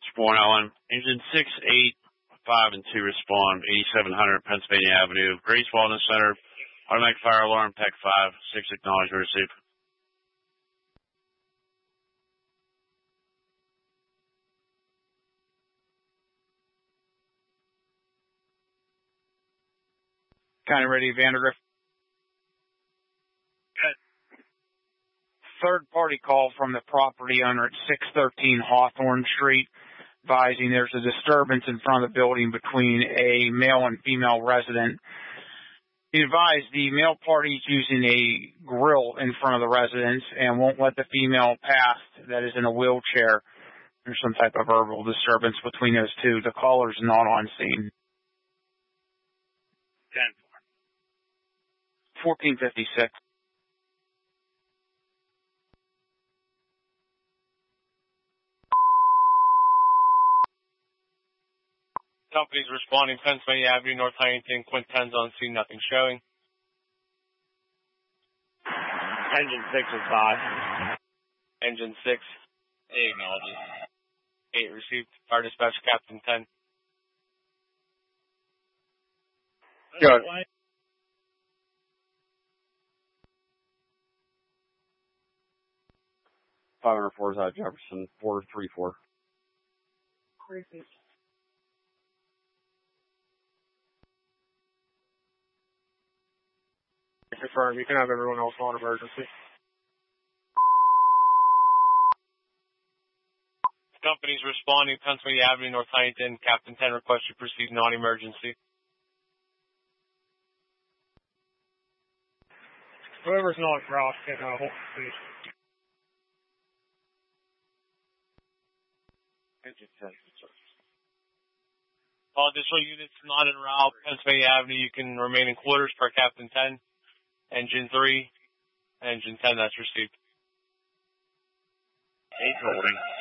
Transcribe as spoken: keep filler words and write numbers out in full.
four oh one. Engine six, eight, five, and two respond. eighty-seven hundred Pennsylvania Avenue, Grace Wellness Center. Automatic fire alarm, P E C five. six acknowledge receive. Kind of ready, Vandergrift. Third party call from the property owner at six thirteen Hawthorne Street, advising there's a disturbance in front of the building between a male and female resident. He advised the male party is using a grill in front of the residence and won't let the female pass that is in a wheelchair. There's some type of verbal disturbance between those two. The caller's not on scene. ten fourteen fifty-six. Company's responding, Pennsylvania Avenue, North Huntington, Quint ten's on scene, nothing showing. Engine six is five. Engine six, eight acknowledges. eight received. Fire dispatch, Captain ten. Good. five oh four is out Jefferson, four three four. Crazy. Confirm, you can have everyone else on emergency. Company's responding, Pennsylvania Avenue, North Huntington. Captain ten requests you proceed non-emergency. Whoever's not Ross, get out, please. All additional units not en route, Pennsylvania Avenue, you can remain in quarters per Captain ten. Engine three, Engine ten, that's received. eight holding.